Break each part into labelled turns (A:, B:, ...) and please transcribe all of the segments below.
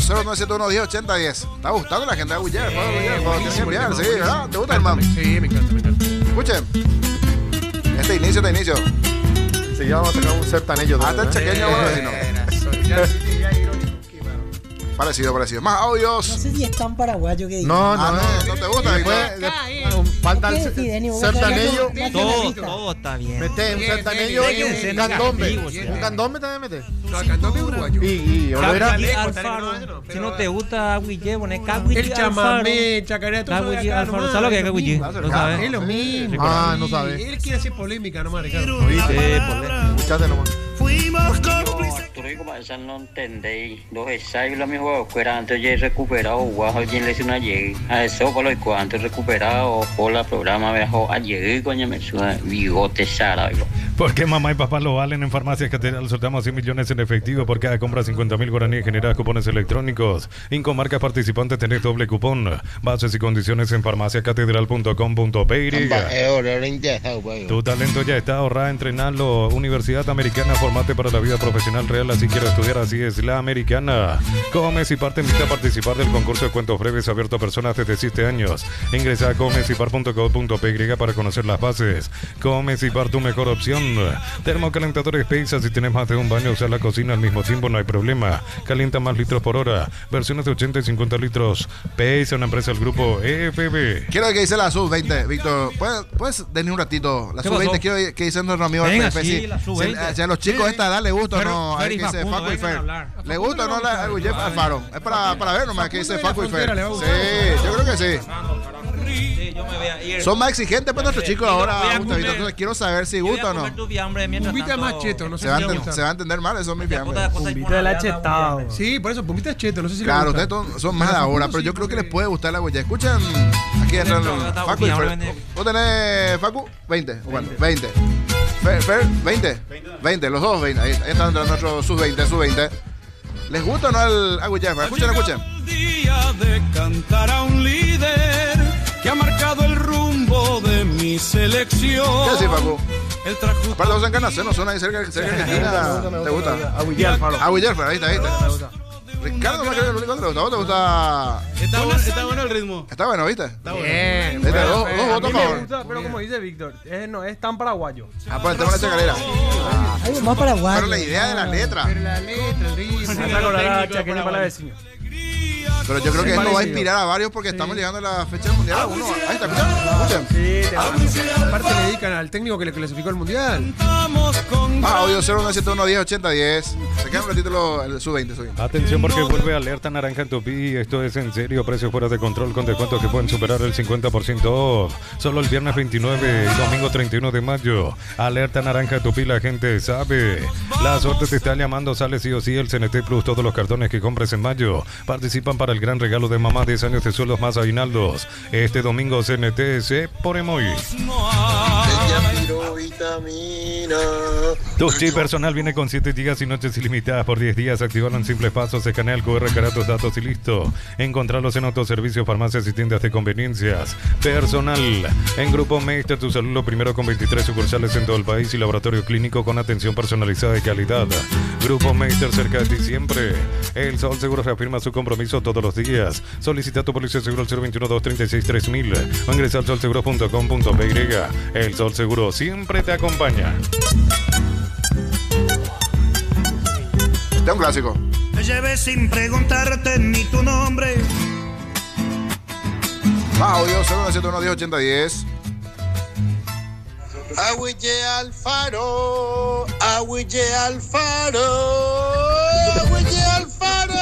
A: 0971 108010. ¿Está gustando la gente de Agüille? Sí, ¿verdad? ¿Te gusta, hermano?
B: Sí, me encanta.
A: Escuchen. Este inicio.
C: Enseguida vamos a sacar un sertanejo.
A: Hasta el chequeño, Parecido. Más audios.
D: No sé si es tan paraguayo que
A: No te gusta.
C: Falta el sertanejo.
E: Todo está bien.
C: Mete un sertanejo y un candombe. Un candombe también mete.
B: No, el candombe uruguayo.
C: Y Olvera.
E: Si no te gusta Agüille, pones Cagüille.
B: El chamamé, chacarera, todo eso de acá,
E: Alfaro.
B: nomás.
E: ¿Sabes lo que es Cagüille? ¿No sabes?
B: Es lo mismo.
C: Ah, no sabe.
B: Él quiere hacer polémica nomás, Ricardo.
C: Escuchate nomás.
F: Arturo, como esa no entendéis. Los ensayos, los mismos fuera antes ya he recuperado. Guajo, quien le hizo una llegue. A eso, por lo que antes recuperado. Por la programa, viajó a llegue, coño, me suena bigote Sara.
G: Porque mamá y papá lo valen. En Farmacias Catedral soltamos 100 millones en efectivo. Por cada compra 50.000 guaraníes generas cupones electrónicos. Incomarcas participantes tenés doble cupón. Bases y condiciones en farmaciacatedral.com.py. Tu talento ya está, ahorrado, entrenarlo. Universidad Americana, formate para la vida profesional real. Así quiero estudiar, así es la Americana. Comes y Par te invita a participar del concurso de cuentos breves abierto a personas desde 7 años. Ingresa a comesipar.co.py para conocer las bases. Comes y Par, tu mejor opción. Termocalentadores Pesa, si tienes más de un baño, usar la cocina al mismo tiempo, no hay problema. Calienta más litros por hora. Versiones de 80 y 50 litros. Pesa, una empresa del grupo EFB.
A: Quiero que dice la sub-20, Víctor. ¿Puedes venir un ratito? La sub-20, quiero que dice nuestro amigo
E: la sub-20.
A: Si a los chicos esta edad le gusta o no.
E: Fer y
A: que dice
E: Facundo,
A: Facu y Fer.
E: vengan a hablar.
A: ¿Le gusta o no la Jeff Alfaro? Es para ver nomás que dice Facu y Fer. Sí, yo creo que sí.
E: Sí, yo me voy a ir.
A: Son más exigentes para nuestros chicos ahora,
E: Voy a
A: Gustavito.
E: comer.
A: Entonces quiero saber si gusta o no.
B: Pumbita es más cheto, no sé
A: Se
B: si le
A: va
B: gusta.
A: a entender mal, eso es mi fiambre.
D: Pumbita de la chetada.
B: Sí, por eso, Pumbita es cheto, no sé si le
A: Claro,
B: gusta.
A: ustedes son más de ahora, pero yo creo que les puede gustar la huella. Escuchen, aquí entran Facu y Fer. ¿Vos tenés, Facu? 20. ¿O cuánto? 20. Fer, 20. 20, los dos 20. Ahí están entrando nuestros sub-20. ¿Les gusta o no el Agüille? Escuchen.
H: Día de cantar a un líder que ha marcado el rumbo de mi selección.
A: ¿Qué decís, Facu?
H: El trajo.
A: Aparte vos en Canacé, no son ahí cerca de Argentina. ¿Te gusta?
C: Agüille Alfaro.
A: Agüille, ahí está. Ricardo, no creo que lo único que te gusta. ¿Vos te gusta?
H: Está bueno el ritmo.
A: Está bueno, ¿viste?
B: Está bien.
A: ¿Viste? Dos votos a
I: Me
A: favor.
I: gusta, pero como dice Víctor, no es tan paraguayo.
A: Pues el tema de la chacarera.
D: Algo más paraguayo.
A: Pero la idea de la letra.
B: Pero la letra, el ritmo.
I: Me hace acordar a Chaqueña para la vecina.
A: Pero yo creo que esto va a
I: parecido.
A: inspirar a varios porque estamos llegando a la fecha del mundial. Ahí está, escuchen.
I: Sí,
B: Aparte le dedican al técnico que le clasificó el mundial.
A: Audio 0971 108010. Se queda un ratito el sub-20.
G: Atención porque vuelve alerta naranja en Tupi. Esto es en serio, precios fuera de control con descuentos que pueden superar el 50% off. Solo el viernes 29 y domingo 31 de mayo. Alerta naranja en Tupi, la gente sabe. La suerte te está llamando, sale sí o sí el CNT Plus. Todos los cartones que compres en mayo participan para el gran regalo de mamá, 10 años de sueldos más aguinaldos. Este domingo CNT se por Emoy. Tu chip personal viene con 7 gigas y noches ilimitadas por 10 días. Activarlo en simples pasos, escanea el QR, carga tus datos y listo. Encontrarlos en autoservicios, farmacias y tiendas de conveniencias. Personal. En Grupo Meister, tu salud lo primero con 23 sucursales en todo el país y laboratorio clínico con atención personalizada y calidad. Grupo Meister, cerca de ti siempre. El Sol Seguro reafirma su compromiso todos los días. Solicita tu póliza de seguro al 021-236-3000 o ingresa al solseguro.com.py. El Sol Seguro siempre te acompaña.
A: Este es un clásico.
H: Me llevé sin preguntarte ni tu nombre.
A: Audio 0971 108010.
J: Agüille Alfaro, Agüille Alfaro, Agüille Alfaro.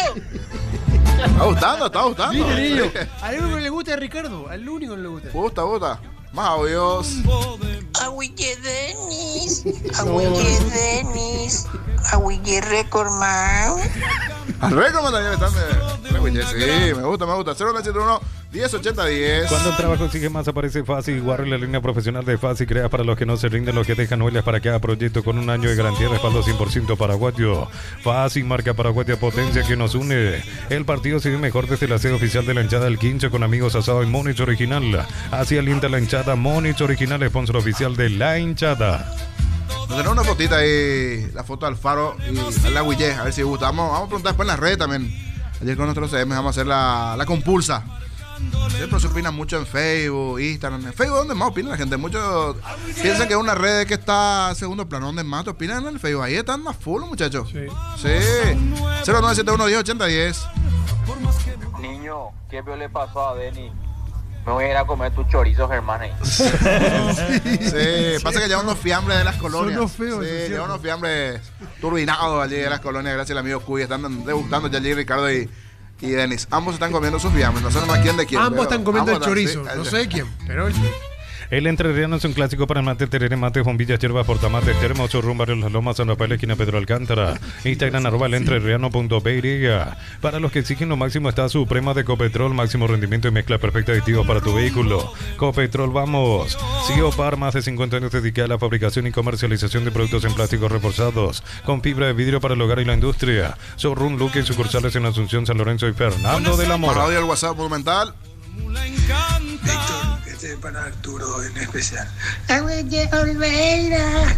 A: Está gustando.
B: Mire, niño. Al único que le gusta es Ricardo. Al único que no le gusta.
A: Gusta. Más audios.
J: Agüille Denis, Agüille Denis, Agüille Recordman.
A: Al récord también están de... Sí, me gusta. 0971 108010.
G: Cuando el trabajo exige más, aparece Fácil. Guarre la línea profesional de Fácil. Crea para los que no se rinden, los que dejan huellas para cada proyecto con un año de garantía de respaldo 100% paraguayo. Fácil, marca paraguaya potencia que nos une. El partido sigue mejor desde la sede oficial de la hinchada del Quincho con amigos asado y Monich original. Así alienta la hinchada. Monich original, sponsor oficial de la hinchada.
A: Nos tenemos una fotita ahí, la foto de Alfaro y el Agüille, a ver si gusta. Vamos a preguntar después en las redes también. Ayer con nuestros CM vamos a hacer la compulsa. Siempre se opina mucho en Facebook, Instagram. En Facebook, ¿dónde más opina la gente? Muchos piensan que es una red que está a segundo plano. ¿Dónde más te opinan en el Facebook? Ahí están más full, muchachos. Sí. 0971-1080-10.
K: Niño, ¿qué le pasó a Denny? Me voy a ir a comer tus chorizos, hermano.
A: Sí, pasa que llevan unos fiambres de las colonias.
B: Son los feos,
A: sí, llevan unos fiambres turbinados allí de las colonias, gracias al amigo Cuy. Están degustando ya allí Ricardo y Denis. Ambos están comiendo sus fiambres, no sé nomás quién de quién.
B: Ambos están comiendo el chorizo,
A: sí,
B: no sé quién, pero...
G: El entrerriano es un clásico para el mate, tereré, mate, bombillas, hierbas, portamates, termos, rumbo, Las Lomas, San Rafael, esquina Pedro Alcántara. Instagram, @elentrerriano.py. Para los que exigen lo máximo está Suprema de Copetrol, máximo rendimiento y mezcla perfecta de aditivos para tu vehículo. Copetrol, vamos. Siopar, más de 50 años dedicada a la fabricación y comercialización de productos en plásticos reforzados, con fibra de vidrio para el hogar y la industria. Showroom Luque y sucursales en Asunción, San Lorenzo y Fernando de la Mora.
A: Radio del WhatsApp Monumental.
L: Víctor, este es para Arturo en especial. Olveira.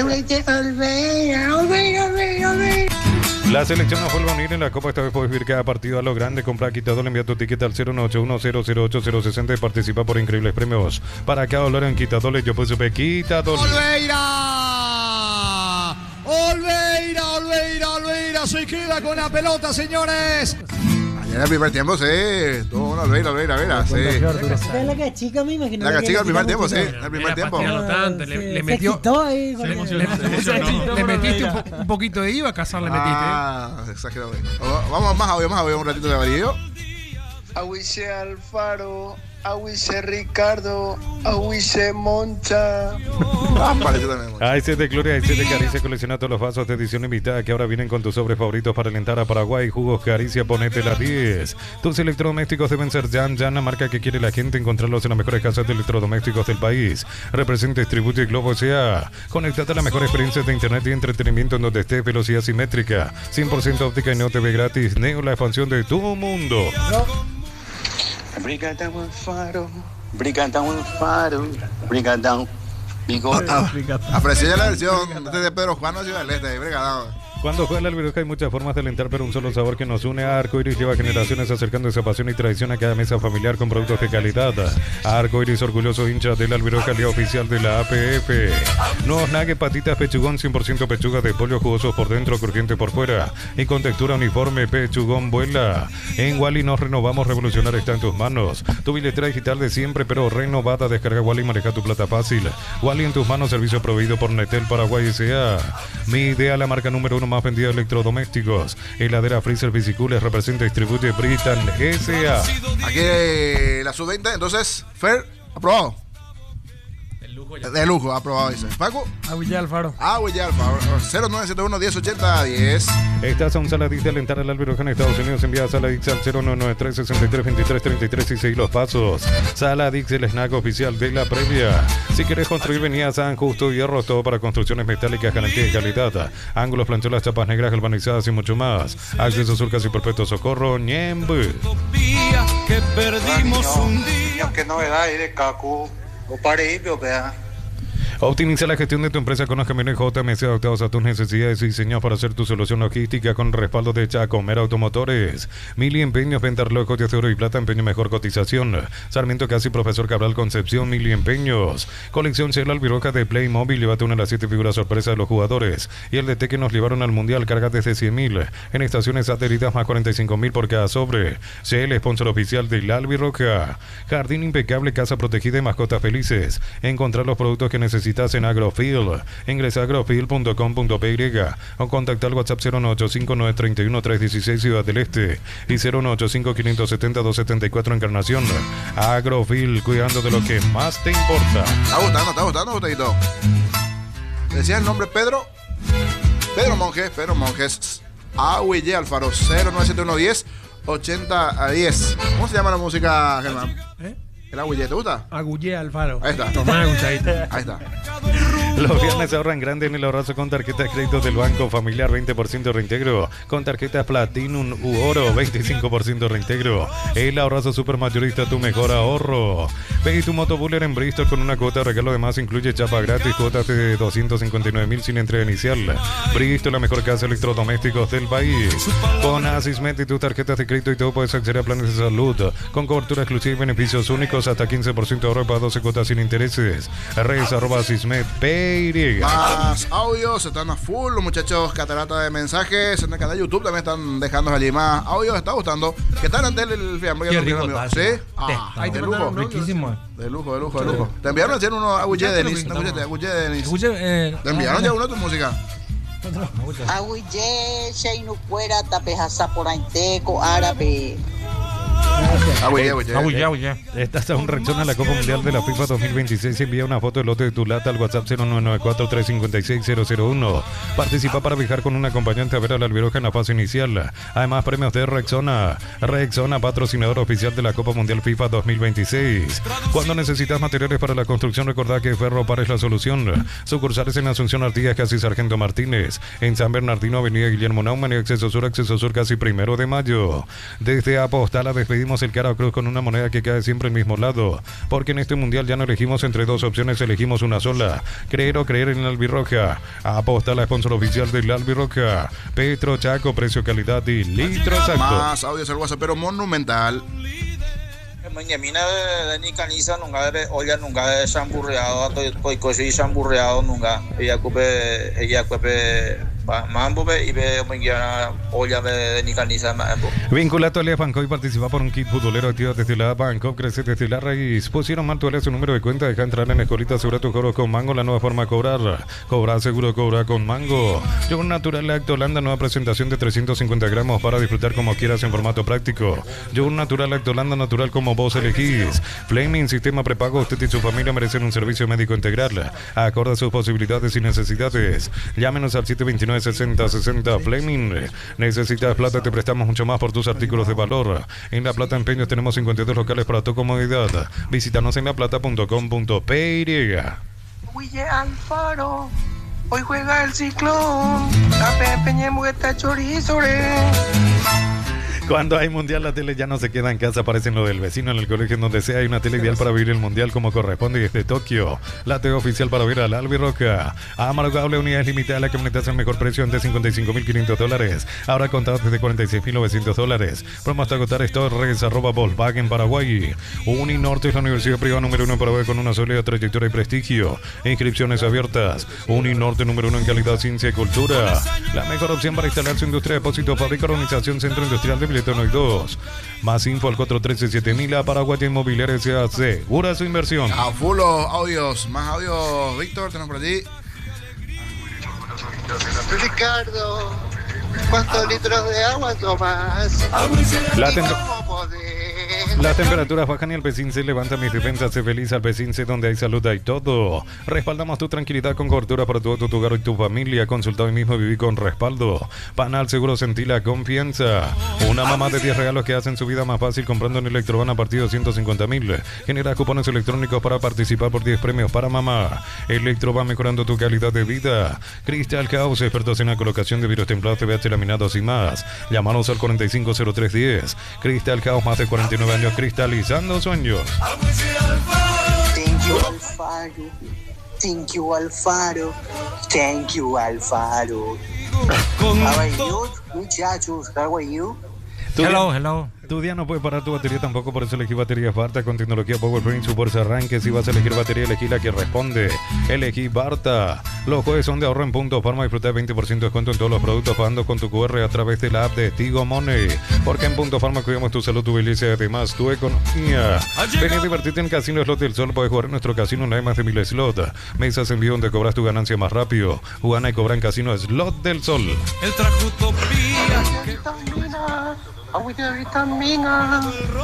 G: La selección nos vuelve a unir en la Copa. Esta vez puedes vivir cada partido a lo grande. Compra quitador, envía tu ticket al 09810080060 y participa por increíbles premios. Para cada dólar en quitadores, yo pues supe quitador.
M: Olveira se queda con la pelota, señores.
A: En el primer tiempo, sí. Todo una Olveira, sí.
D: La cachica, me imagino.
A: La cachica al primer tiempo, sí. En el primer tiempo.
B: Le metió. Le metiste un poquito de IVA, Casar le metiste.
A: Ah, exagerado. Vamos más audio, un ratito de amarillo.
J: Aguise Alfaro, Aguise Ricardo, Aguise Moncha.
G: Ahí se de Gloria, ahí se de Caricia, colecciona todos los vasos de edición limitada que ahora vienen con tus sobres favoritos para alentar a Paraguay. Jugos Caricia, ponete las 10. Tus electrodomésticos deben ser Jan, la marca que quiere la gente, encontrarlos en las mejores casas de electrodomésticos del país. Representa, distribuye Globo S.A. Conectate a la mejor experiencia de internet y entretenimiento en donde estés, velocidad simétrica, 100% óptica y no TV gratis. Neo, la expansión de tu mundo.
J: Brigada Alfaro, Brigada.
A: Aprecio ya la versión de Pedro Juan, no Ciudad del Este, Brigada.
G: Cuando juega el Albiroca hay muchas formas de alentar, pero un solo sabor que nos une a Arcoiris lleva generaciones acercando esa pasión y tradición a cada mesa familiar con productos de calidad. Arcoiris, orgulloso hincha del Albiroca, liga oficial de la APF. Nuevos nuggets, patitas, pechugón, 100% pechuga de pollo, jugosos por dentro, crujiente por fuera y con textura uniforme. Pechugón vuela. En Wally nos renovamos, revolucionar está en tus manos. Tu billetera digital de siempre, pero renovada. Descarga Wally y maneja tu plata fácil. Wally en tus manos, servicio proveído por Netel Paraguay S.A. Mi idea, la marca número 1 más vendida de electrodomésticos. Heladera, freezer, bicicletas, representa y distribuye Britan S.A.
A: Aquí la sub-20, entonces, Fer, aprobado. De lujo, aprobado, dice. Paco.
B: Aguille Alfaro.
A: 0971-1080-10.
G: Estás a un Saladix de alentar al Albiroca en Estados Unidos. Envía a Saladix al 0993-63-23-33 y seguí los pasos. Saladix, el snack oficial de la previa. Si querés construir, venía a San Justo Hierro, todo para construcciones metálicas, garantía y calidad. Ángulos, plancholas, chapas negras, galvanizadas y mucho más. Acceso Sur, Casi Perpetuo Socorro, Ñembe.
H: Que perdimos un día.
L: Qué novedad ahí de Cacu. O pare, vea.
G: Optimiza la gestión de tu empresa con los camiones JMC adaptados a tus necesidades y diseñados para hacer tu solución logística con respaldo de Chacomer Automotores. Mili Empeños, venta relojes de oro y plata, empeño mejor cotización. Sarmiento Casi, Profesor Cabral Concepción, Mili Empeños. Colección Cielo Albiroca de Playmobil, llévate una de las 7 figuras sorpresa de los jugadores. Y el DT que nos llevaron al Mundial, carga desde 100.000. En estaciones adheridas más 45.000 por cada sobre. CL, sponsor oficial del Albiroca. Jardín impecable, casa protegida y mascotas felices. Encontrar los productos que necesitas en Agrofield. Ingresa a agrofield.com.py o contacta al WhatsApp 0985931-316 Ciudad del Este y 0985570-274 Encarnación. Agrofield, cuidando de lo que más te importa.
A: ¿Está gustando, Gustadito? ¿Decía el nombre Pedro? Pedro Monjes. Aguille Alfaro, 0971-1080-10. ¿Cómo se llama la música, Germán? ¿El Aguille te gusta?
B: Aguille Alfaro.
A: Ahí está.
B: Tomá,
A: Ahí está.
G: Los viernes se ahorran grande en el ahorrazo con tarjetas de crédito del Banco Familiar, 20% reintegro. Con tarjetas Platinum u Oro, 25% reintegro. El ahorrazo supermayorista, tu mejor ahorro. Ve tu motobuller en Bristol con una cuota de regalo de más, incluye chapa gratis, cuotas de 259.000 sin entrega inicial. Bristol, la mejor casa de electrodomésticos del país. Con Asismet y tus tarjetas de crédito y todo puedes acceder a planes de salud con cobertura exclusiva y beneficios únicos, hasta 15% de ahorro para 12 cuotas sin intereses. Redes@Asismet PY.
A: Más audios, están a full los muchachos. Catarata de mensajes en el canal de YouTube también están dejando allí más audios. ¿Está gustando? ¿Qué tal antes el fiambre?
E: Qué rico está,
A: ¿Sí?
E: Ahí
A: De
E: te
A: lujo.
E: riquísimo.
A: De lujo. Te enviaron ayer uno a Guille Denis. Te enviaron ya uno a tu música.
N: Aguille, Sheinu Cuera, Tapejasa por Ainteco, Árabe.
G: Estás a un reacción a la Copa Mundial de la FIFA 2026. Envía una foto del lote de tu lata al WhatsApp 0994-356-001. Participa para viajar con un acompañante a ver a la Albiroja en la fase inicial. Además, premios de Rexona. Rexona, patrocinador oficial de la Copa Mundial FIFA 2026. Cuando necesitas materiales para la construcción, recordá que Ferropar es la solución. Sucursales en Asunción Artigas, casi Sargento Martínez. En San Bernardino, Avenida Guillermo Naumann y Acceso Sur, casi 1 de mayo. Desde Apostala despedimos el cara cruz con una moneda que cae siempre al mismo lado, porque en este mundial ya no elegimos entre dos opciones, elegimos una sola: creer o creer en la albirroja. Apostala, sponsor oficial de la albirroja. Petro Chaco, precio, calidad y litro exacto.
A: Más audios al WhatsApp, pero monumental.
K: Mañana Dani Caniza nunca olla nunca chamburreado, estoy cosi chamburreado nunca. Ella cupe mambo y ve mañana olla de Dani Caniza mambo.
G: Vincula tu alias Banco y participa por un kit futbolero activo desde la Banco, crece desde la raíz. Pusieron mal tu alias, su número de cuenta, deja entrar en Escolita, asegura tu cobro con Mango, la nueva forma de cobrar. Cobrar seguro, cobrar con Mango. Yogur natural Lacto Holanda, nueva presentación de 350 gramos para disfrutar como quieras en formato práctico. Yogur natural Lacto Holanda, natural como vos elegís. Flaming, sistema prepago, usted y su familia merecen un servicio médico integral, acorde a sus posibilidades y necesidades. Llámenos al 729-6060. Flaming, necesitas plata, te prestamos mucho más por tus artículos de valor. En La Plata Empeños tenemos 52 locales para tu comodidad. Visítanos en laplata.com.py.
O: Guille Alfaro, hoy juega el Ciclón. Peñemos esta chorizo.
G: Cuando hay mundial, la tele ya no se queda en casa, aparecen lo del vecino, en el colegio, en donde sea. Hay una tele ideal para vivir el mundial como corresponde desde Tokio. La tele oficial para ver al Albirroja. Amargable, unidades limitadas, la camioneta es el mejor precio, antes $55.500. Ahora contados desde $46.900. Promo hasta agotar Torres, @Volkswagen Paraguay. Uninorte es la universidad privada número 1 en Paraguay con una sólida trayectoria y prestigio. Inscripciones abiertas. Uninorte número 1 en calidad, ciencia y cultura. La mejor opción para instalar su industria, depósito, fábrica, organización, centro industrial de Biletón y 2. Más info al 413-7000. A Paraguay Inmobiliaria se asegura su inversión.
A: A full los audios. Más audios, Víctor, tenemos por allí.
J: Ricardo, ¿cuántos litros de agua tomas?
G: Las temperaturas bajan y el vecino se levanta, mis defensas, se feliz al vecino, donde hay salud hay todo. Respaldamos tu tranquilidad con cobertura para todo tu hogar y tu familia. Consulta hoy mismo y viví con respaldo. Panal Seguro, sentí la confianza. Una mamá de 10 regalos que hacen su vida más fácil comprando en Electroban a partir de 250.000. Genera cupones electrónicos para participar por 10 premios para mamá. Electroban, mejorando tu calidad de vida. Crystal House, expertos en la colocación de vidrios templados, TVH laminados y más. Llámanos al 450310. Crystal House, más de 49 años cristalizando sueños.
N: Thank you, Alfaro. Thank you, Alfaro. Thank you, Alfaro. How are you, muchachos? How are you?
E: Hello.
G: Tu día no puede parar tu batería tampoco, por eso elegí batería Barta con tecnología PowerBrain, su fuerza arranque. Si vas a elegir batería, elegí la que responde. Elegí Barta. Los jueves son de ahorro en Punto Farma. Disfruta de 20% de descuento en todos los productos pagando con tu QR a través de la app de Tigo Money. Porque en Punto Farma cuidamos tu salud, tu belleza y además tu economía. Ven a divertirte en Casino Slot del Sol. Puedes jugar en nuestro casino, no hay más de 1000 slots. Mesas en vivo donde cobras tu ganancia más rápido. Juana y cobra en Casino Slot del Sol.
O: El trajo utopía que camina. agüita de vitamina.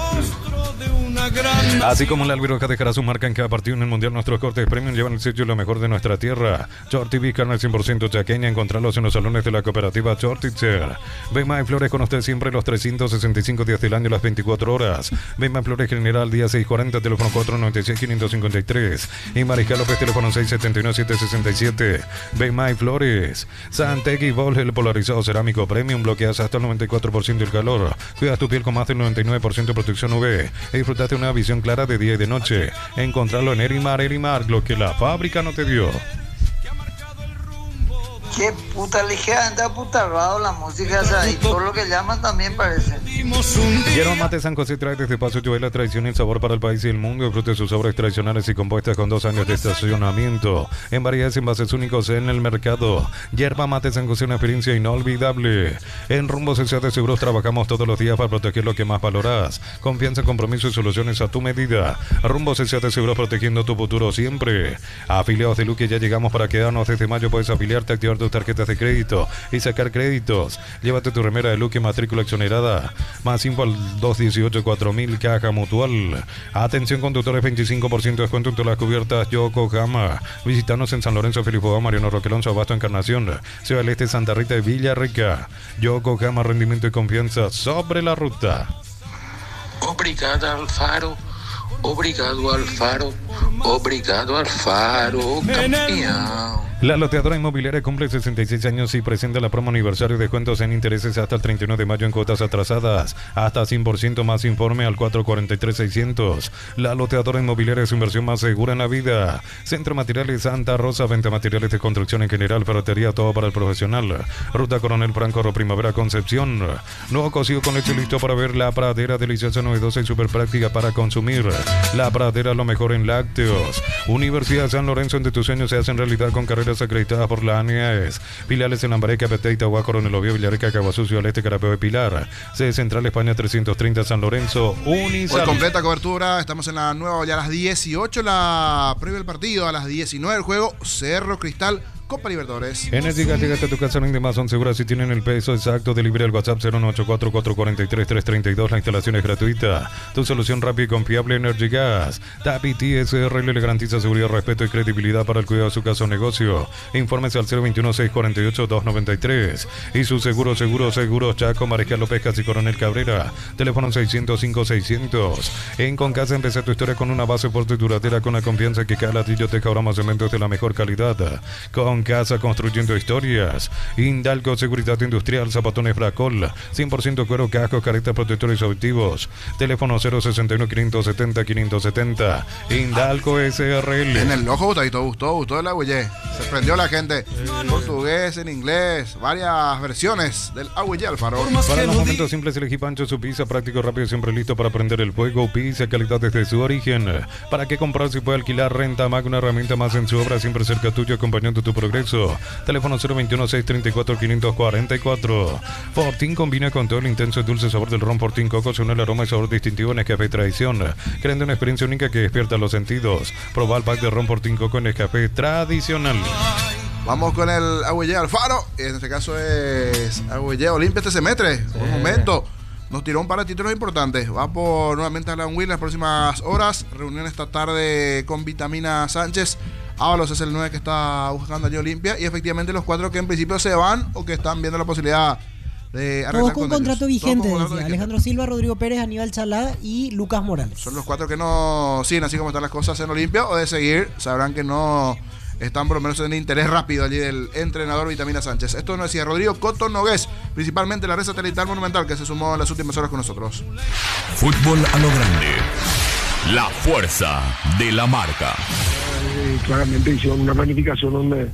G: Así como la Albiroja dejará su marca en cada partido en el Mundial, nuestros cortes premium llevan el sello lo mejor de nuestra tierra. Short TV, carne 100% chaqueña, encontrarlos en los salones de la cooperativa Shortitzer. Bema y Flores con usted siempre los 365 días del año, las 24 horas. Bema Flores General, día 640, teléfono 496-553. Y Mariscal López, teléfono 671-767. Bema y Flores. Santegui Vol, el polarizado cerámico premium, bloqueas hasta el 94% del calor. Cuidas tu piel con más del 99% de protección UV. Y disfrutaste una visión clara de día y de noche. Encontrarlo en Erimar, lo que la fábrica no te dio.
N: Qué puta ligera, anda puta raro la música esa y todo lo que llaman también parece.
G: Yerba Mate San José trae desde Paso Lluve la tradición y el sabor para el país y el mundo. Disfrute sus sabores tradicionales y compuestas con 2 años de estacionamiento. En variedades y envases únicos en el mercado. Yerba Mate San José, una experiencia inolvidable. En Rumbo S.A. de Seguros trabajamos todos los días para proteger lo que más valoras. Confianza, compromiso y soluciones a tu medida. Rumbo S.A. de Seguros, protegiendo tu futuro siempre. Afiliados de Luque, ya llegamos para quedarnos. Desde mayo puedes afiliarte, activar tus tarjetas de crédito y sacar créditos. Llévate tu remera de Luque, matrícula exonerada. Más info al 218-4000, Caja Mutual. Atención conductores, 25% de descuento en todas las cubiertas Yokohama. Visítanos en San Lorenzo, Filipo, Mariano Roquelonzo, Abasto, Encarnación, Ciudad del Este, Santa Rita y Villarrica. Yokohama, rendimiento y confianza sobre la ruta.
O: Obrigado, Alfaro. Obrigado, Alfaro. Obrigado, Alfaro. Campeón.
G: La loteadora inmobiliaria cumple 66 años y presenta la promo aniversario de descuentos en intereses hasta el 31 de mayo en cuotas atrasadas. Hasta 100% más informe al 443-600. La loteadora inmobiliaria es su inversión más segura en la vida. Centro Materiales Santa Rosa, venta materiales de construcción en general, ferretería, todo para el profesional. Ruta Coronel Franco, Primavera, Concepción. Nuevo cocido con leche listo para ver. La Pradera, deliciosa, novedosa y súper práctica para consumir. La Pradera, lo mejor en lácteos. Universidad San Lorenzo, donde tus sueños se hacen realidad con carreras acreditadas por la ANEAES. Filiales en Lambaré, Capetá, Itagua, Coronel Oviedo, Villarrica, Caguazú, al Este, Carapeo de Pilar. Sede Central España 330, San Lorenzo, Unisal.
A: Hoy completa cobertura, estamos en la nueva, ya a las 18, la previa del partido, a las 19 el juego, Cerro Cristal, Copa Libertadores.
G: Energy Gas, llegate a tu casa, de más son seguras si tienen el peso exacto. Delivery al WhatsApp 09844433332. La instalación es gratuita. Tu solución rápida y confiable, Energy Gas. Tapiti SRL le garantiza seguridad, respeto y credibilidad para el cuidado de su casa o negocio. Informes al 021-648-293. Y su seguros Chaco, Mariscal López, Casi Coronel Cabrera. Teléfono 605-600. En Concasa empecé tu historia con una base fuerte y duradera, con la confianza que cada ladrillo te cabramos cementos de la mejor calidad. Con Casa, construyendo historias. Indalco, seguridad industrial, zapatones Bracol, 100% cuero, cascos, caretas, protectores auditivos. Teléfono 061-570-570. Indalco SRL.
A: En el ojo, gustó el Agüillé. Se prendió la gente. En portugués, en inglés, varias versiones del Agüillé Alfaro.
G: Para los momentos simples, elegí Pancho, su pizza, práctico, rápido, siempre listo para prender el fuego. Pizza, calidad desde su origen. ¿Para qué comprar si puede alquilar? Renta Mac, una herramienta más en su obra, siempre cerca tuyo, acompañando tu progreso. Teléfono 021-634-544. Fortín combina con todo el intenso y dulce sabor del ron Fortín Coco, son el aroma y sabor distintivo en Nescafé Tradición, creando una experiencia única que despierta los sentidos. Proba el pack de ron Fortín Coco en Nescafé Tradicional.
A: Vamos con el Agüillé Alfaro. En este caso es Agüillé Olimpia este semestre. Por un momento nos tiró un par de títulos importantes. Va por nuevamente a la Will las próximas horas. Reunión esta tarde con Vitamina Sánchez. Ábalos es el 9 que está buscando allí Olimpia. Y efectivamente los 4 que en principio se van o que están viendo la posibilidad de arreglar.
D: Todos con contrato vigente, decía. Alejandro Silva, Rodrigo Pérez, Aníbal Chalá y Lucas Morales.
A: Son los 4 que no siguen así como están las cosas en Olimpia, o de seguir sabrán que no están por lo menos en interés rápido allí del entrenador Vitamina Sánchez. Esto nos decía Rodrigo Coto Nogués, principalmente la red satelital Monumental, que se sumó en las últimas horas con nosotros.
P: Fútbol a lo grande. La fuerza de la marca.
Q: Claramente hicieron una planificación donde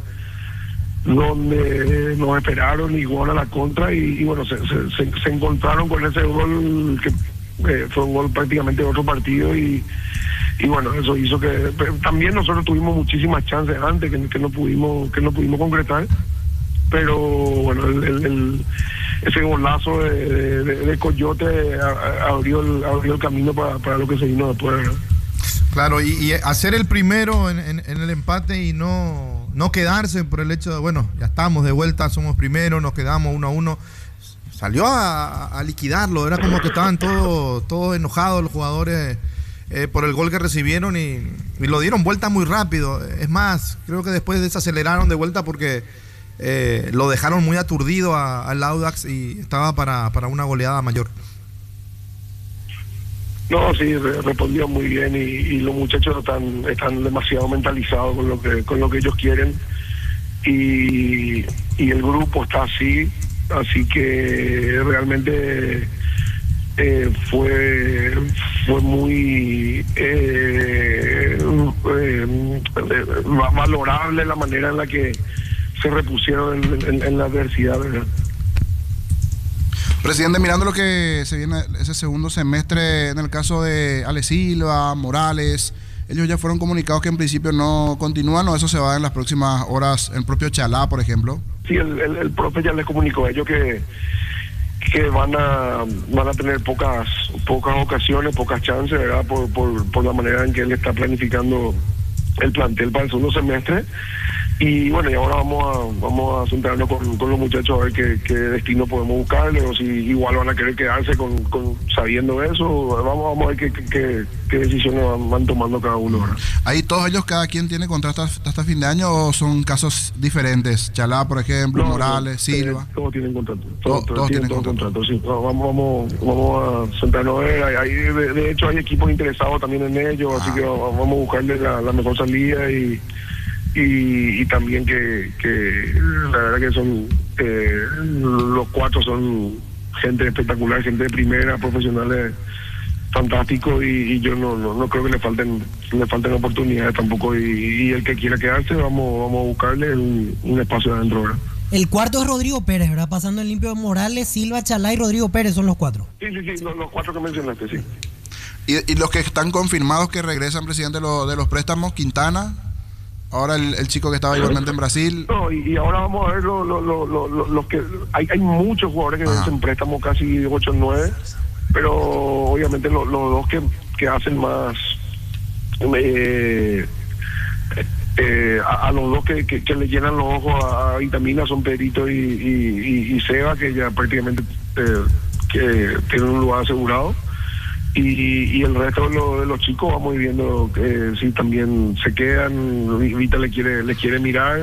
Q: nos esperaron y jugaron a la contra y bueno, se encontraron con ese gol que fue un gol prácticamente de otro partido y bueno, eso hizo que también nosotros tuvimos muchísimas chances antes que no pudimos concretar, pero bueno, ese golazo de Coyote abrió el camino para lo que se vino después.
C: Claro, y hacer el primero en el empate y no quedarse por el hecho de, bueno, ya estamos de vuelta, somos primeros, nos quedamos 1-1. salió a liquidarlo. Era como que estaban todos enojados los jugadores por el gol que recibieron y lo dieron vuelta muy rápido. Es más, creo que después desaceleraron de vuelta porque lo dejaron muy aturdido al Audax y estaba para una goleada mayor.
Q: No, sí, respondió muy bien y los muchachos están demasiado mentalizados con lo que ellos quieren y el grupo está así que realmente fue muy valorable la manera en la que se repusieron en la adversidad, ¿verdad?
A: Presidente, mirando lo que se viene ese segundo semestre en el caso de Ale Silva, Morales, ellos ya fueron comunicados que en principio no continúan, o eso se va en las próximas horas, el propio Chalá, por ejemplo.
Q: Sí, el profe ya les comunicó a ellos que van a tener pocas ocasiones, pocas chances, ¿verdad? Por la manera en que él está planificando el plantel para el segundo semestre. Y bueno, y ahora vamos a sentarnos con los muchachos a ver qué destino podemos buscarle, o si igual van a querer quedarse sabiendo eso. Vamos a ver qué decisiones van tomando cada uno, ¿verdad?
A: Ahí todos ellos, cada quien tiene contrato hasta fin de año, o son casos diferentes. Chalá, por ejemplo, Morales, Silva.
Q: Todos tienen contrato. Todos tienen contrato, sí. Vamos a sentarnos a ver. Ahí, de hecho, hay equipos interesados también en ellos, así que vamos a buscarle la mejor salida y también que la verdad que son los cuatro son gente espectacular, gente de primera, profesionales fantásticos y yo no creo que le falten oportunidades tampoco y el que quiera quedarse vamos a buscarle un espacio adentro, ¿verdad?
D: El cuarto es Rodrigo Pérez, ¿verdad? Pasando el limpio de Morales, Silva, Chalá y Rodrigo Pérez son los cuatro.
Q: Sí, los cuatro que mencionaste, sí.
A: Y los que están confirmados que regresan, presidente, de los préstamos, Quintana, ahora el chico que estaba igualmente en Brasil.
Q: No, y ahora vamos a ver los que... Hay muchos jugadores que vencen préstamos, casi 8 o 9, pero obviamente los dos que hacen más... a los dos que le llenan los ojos a Vitamina son Pedrito y Seba, que ya prácticamente que tienen un lugar asegurado. Y el resto de los chicos vamos viendo si también se quedan, Vita le quiere mirar,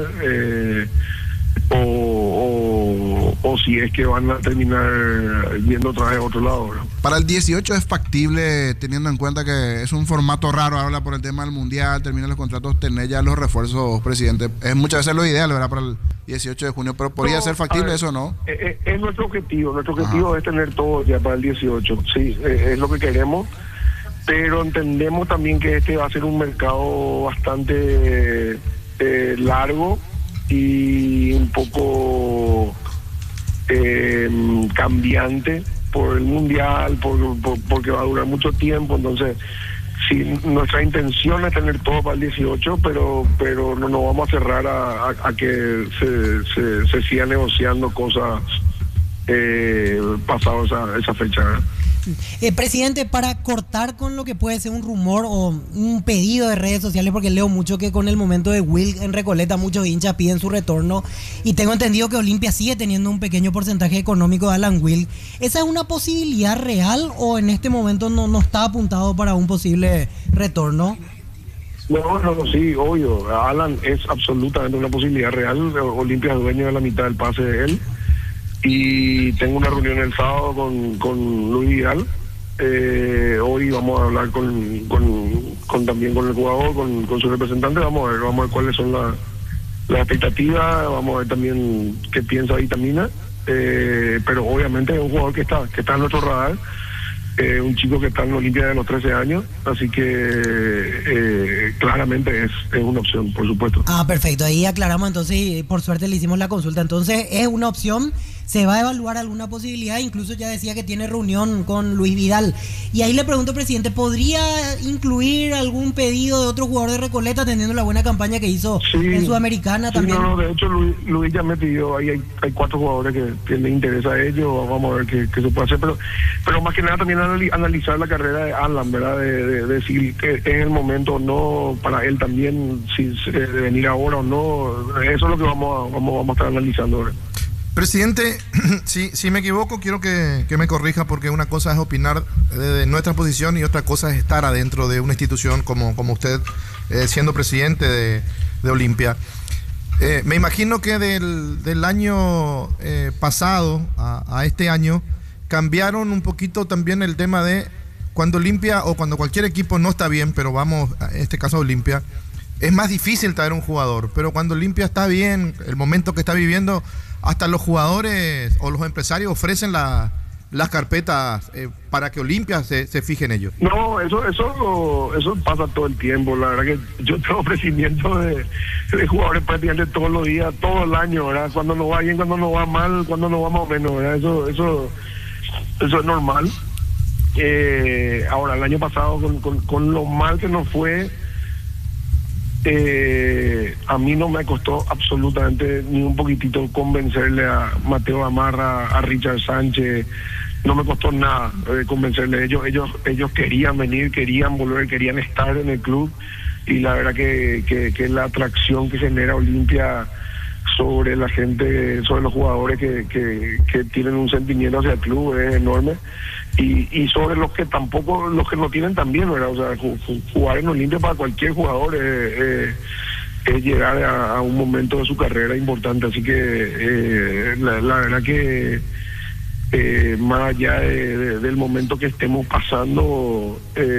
Q: o si es que van a terminar yendo otra vez a otro lado, ¿no?
A: Para el 18 es factible, teniendo en cuenta que es un formato raro, habla por el tema del mundial, terminan los contratos, tener ya los refuerzos, presidente. Es muchas veces lo ideal, ¿verdad? Para el 18 de junio, pero ¿podría ser factible eso o no?
Q: Es nuestro objetivo. Nuestro objetivo es tener todo ya para el 18. Sí, es lo que queremos, pero entendemos también que este va a ser un mercado bastante largo y un poco cambiante por el mundial, porque va a durar mucho tiempo. Entonces, sí, nuestra intención es tener todo para el 18, pero no nos vamos a cerrar a que se siga negociando cosas pasado esa fecha, ¿verdad?
D: Presidente, para cortar con lo que puede ser un rumor o un pedido de redes sociales, porque leo mucho que con el momento de Will en Recoleta muchos hinchas piden su retorno y tengo entendido que Olimpia sigue teniendo un pequeño porcentaje económico de Alan Will. ¿Esa es una posibilidad real o en este momento no está apuntado para un posible retorno?
Q: No, sí, obvio. Alan es absolutamente una posibilidad real. Olimpia es dueño de la mitad del pase de él. Y tengo una reunión el sábado con Luis Vidal. Hoy vamos a hablar también con el jugador, con su representante. Vamos a ver cuáles son las expectativas. Vamos a ver también qué piensa Vitamina. Pero obviamente es un jugador que está en nuestro radar. Un chico que está en la Olimpia de los 13 años, así que claramente es una opción, por supuesto.
D: Perfecto, ahí aclaramos entonces y por suerte le hicimos la consulta. Entonces es una opción, se va a evaluar alguna posibilidad, incluso ya decía que tiene reunión con Luis Vidal. Y ahí le pregunto, presidente, ¿podría incluir algún pedido de otro jugador de Recoleta teniendo la buena campaña que hizo en Sudamericana también?
Q: No, de hecho Luis ya me pidió, ahí hay 4 jugadores que le interesa a ellos, vamos a ver qué se puede hacer, pero más que nada también analizar la carrera de Alan, ¿verdad? De decir que es el momento o no para él también, si de venir ahora o no. Eso es lo que vamos a estar analizando, ¿verdad?
C: Presidente, si me equivoco, quiero que me corrija, porque una cosa es opinar de nuestra posición y otra cosa es estar adentro de una institución como usted, siendo presidente de Olimpia. Me imagino que del año pasado a este año cambiaron un poquito también el tema de cuando Olimpia o cuando cualquier equipo no está bien, pero vamos, en este caso Olimpia, es más difícil traer un jugador, pero cuando Olimpia está bien, el momento que está viviendo, hasta los jugadores o los empresarios ofrecen las carpetas para que Olimpia se fije en ellos.
Q: No, eso pasa todo el tiempo. La verdad que yo tengo ofrecimiento de jugadores prácticamente todos los días, todo el año, ¿verdad? Cuando no va bien, cuando no va mal, cuando no va más o menos, ¿verdad? Eso es normal. Ahora, el año pasado, con lo mal que nos fue, a mí no me costó absolutamente ni un poquitito convencerle a Mateo Gamarra, a Richard Sánchez. No me costó nada convencerle. Ellos querían venir, querían volver, querían estar en el club, y la verdad que la atracción que genera Olimpia sobre la gente, sobre los jugadores que tienen un sentimiento hacia el club es enorme, y sobre los que no tienen también, ¿verdad? O sea, jugar en Olimpia para cualquier jugador es llegar a un momento de su carrera importante, así que la verdad que más allá del momento que estemos pasando,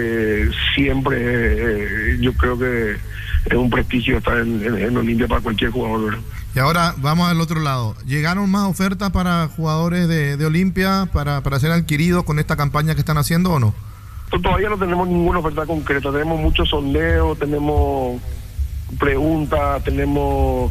Q: siempre yo creo que es un prestigio estar en Olimpia para cualquier jugador, ¿verdad?
C: Y ahora vamos al otro lado. ¿Llegaron más ofertas para jugadores de Olimpia para ser adquiridos con esta campaña que están haciendo o no?
Q: Todavía no tenemos ninguna oferta concreta. Tenemos muchos sondeos, tenemos preguntas, tenemos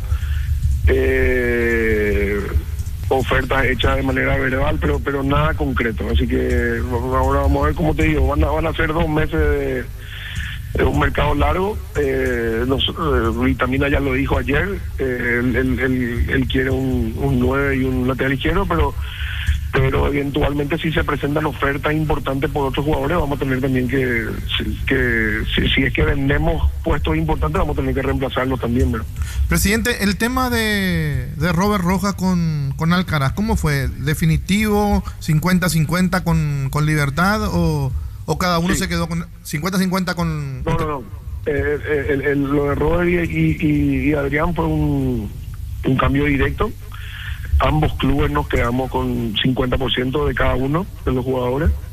Q: ofertas hechas de manera verbal, pero nada concreto. Así que ahora vamos a ver, como te digo, van a ser 2 meses de un mercado largo. Vitamina ya lo dijo ayer, él quiere un 9 y un lateral izquierdo, pero eventualmente si se presentan ofertas importantes por otros jugadores, vamos a tener también que si es que vendemos puestos importantes, vamos a tener que reemplazarlos también, ¿verdad?
C: Presidente, el tema de Robert Rojas con Alcaraz, ¿cómo fue? ¿Definitivo, 50-50 con Libertad o cada uno se quedó con 50-50 con...?
Q: No. Lo de Robert y Adrián fue un cambio directo. Ambos clubes nos quedamos con 50% de cada uno de los jugadores.